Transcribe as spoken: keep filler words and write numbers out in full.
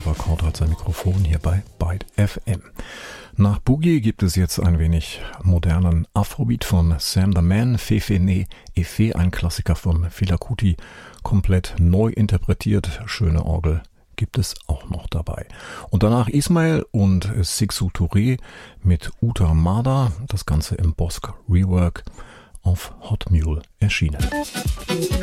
Oliver Korte hat sein Mikrofon hier bei Byte F M. Nach Boogie gibt es jetzt ein wenig modernen Afrobeat von Sam the Man, Fefe Ne Efe, ein Klassiker von Fela Kuti, komplett neu interpretiert, schöne Orgel gibt es auch noch dabei. Und danach Ismail und Sixu Touré mit Uta Mada, das Ganze im Bosk Rework auf Hot Mule erschienen.